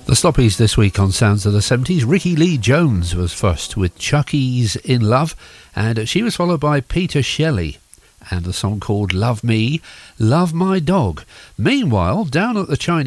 The Sloppies this week on Sounds of the 70s. Ricky Lee Jones was first with Chucky's In Love, and she was followed by Peter Shelley and a song called Love Me, Love My Dog. Meanwhile, down at the Chinese